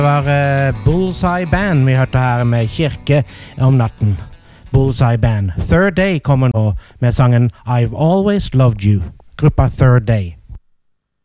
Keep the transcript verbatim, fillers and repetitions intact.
Det var uh, Bullseye Band vi hørte her med Kirke om natten. Bullseye Band. Third Day kommer nå med sangen I've Always Loved You. Gruppa Third Day.